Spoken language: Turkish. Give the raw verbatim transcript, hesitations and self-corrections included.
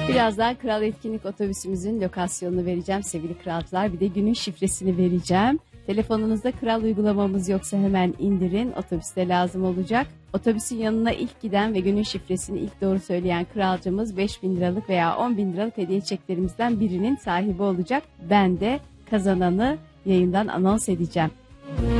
Birazdan Kral Etkinlik otobüsümüzün lokasyonunu vereceğim sevgili kralcılar. Bir de günün şifresini vereceğim. Telefonunuzda Kral uygulamamız yoksa hemen indirin. Otobüste lazım olacak. Otobüsün yanına ilk giden ve günün şifresini ilk doğru söyleyen kralcımız beş bin liralık veya on bin liralık hediye çeklerimizden birinin sahibi olacak. Ben de kazananı yayından anons edeceğim.